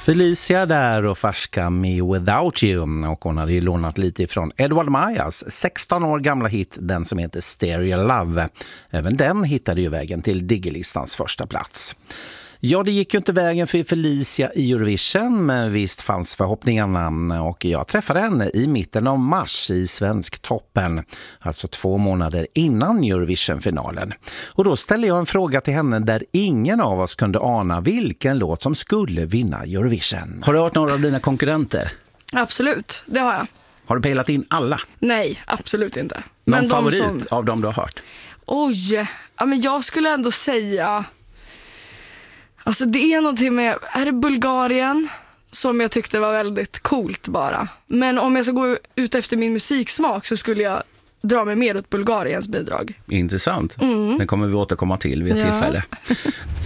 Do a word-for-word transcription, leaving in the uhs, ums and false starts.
Felicia där och färska Me Without You, och hon hade ju lånat lite ifrån Edward Mayas sexton år gamla hit, den som heter Stereo Love. Även den hittade ju vägen till Diggelistans första plats. Ja, det gick ju inte vägen för Felicia i Eurovision, men visst fanns förhoppningarna, och jag träffade henne i mitten av mars i Svensktoppen, alltså två månader innan Eurovision-finalen. Och då ställde jag en fråga till henne där ingen av oss kunde ana vilken låt som skulle vinna Eurovision. Har du hört några av dina konkurrenter? Absolut, det har jag. Har du pejlat in alla? Nej, absolut inte. Någon men favorit som... av dem du har hört? Oj, ja, men jag skulle ändå säga... Alltså det är någonting med, är det Bulgarien som jag tyckte var väldigt coolt bara. Men om jag ska gå ut efter min musiksmak så skulle jag dra mig mer åt Bulgariens bidrag. Intressant. Mm. Det kommer vi återkomma till vid ett ja. tillfälle.